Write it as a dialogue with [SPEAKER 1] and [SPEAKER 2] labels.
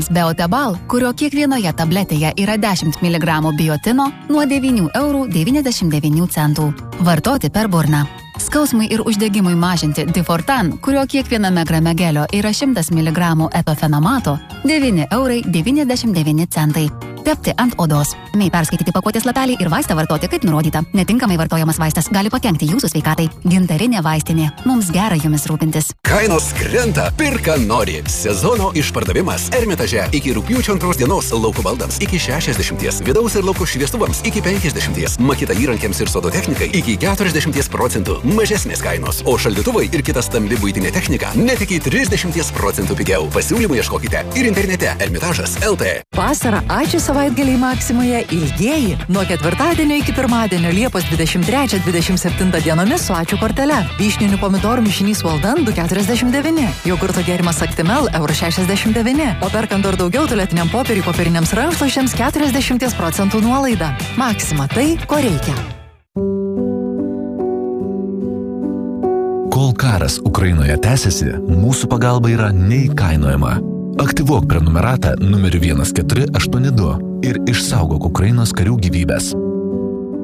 [SPEAKER 1] Beotebal, kurio kiekvienoje tabletėje yra 10 mg biotino, nuo 9,99 €. Vartoti per burną. Skausmui ir uždegimui mažinti Difortan, kurio kiekviename grame gelio yra 100 mg etofenamato, 9,99 €. Tepti ant odos. Mei perskaityti pakuotės lapelį ir vaistą vartoti kaip nurodyta. Netinkamai vartojamas vaistas gali pakenkti jūsų sveikatai. Gintarinė vaistinė. Mums gera jumis rūpintis.
[SPEAKER 2] Kainos krenta, pirka nori. Sezono išpardavimas Ermitaže. Iki rugpjūčio 2 dienos lauko baldams iki 60, vidaus ir lauko šviestuvams iki 50, makita įrankiams ir sodo technikai iki 40% mažesnės kainos, o šaldytuvai ir kita stambi buitinė technika net iki 30% pigiau. Pasiūlymų ieškokite ir internete Ermitažas.lt.
[SPEAKER 3] Vasarą ačiū savaitgaliai Maksimoje ilgieji. Nuo ketvirtadienio iki pirmadienio Liepos 23-27 dienomis su ačiū kortele. Vyšninių pomidorų mišinys Walden 2,49. Jogurto gėrimas Actimel €69. O perkant dar daugiau tualetiniam popieriui popieriniams rankšluosčiams 40% nuolaida. Maksima tai, ko reikia.
[SPEAKER 4] Kol karas Ukrainoje tęsiasi, mūsų pagalba yra neįkainojama. Aktyvuok prenumeratą numeriu 1482 ir išsaugok Ukrainos karių gyvybės.